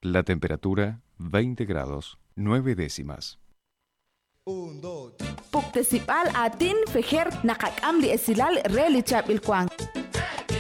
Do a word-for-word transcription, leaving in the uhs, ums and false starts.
La temperatura veinte grados nueve décimas. Un, dos. Puktesipal atin feher nakakam di esilal reli chap ilkwang.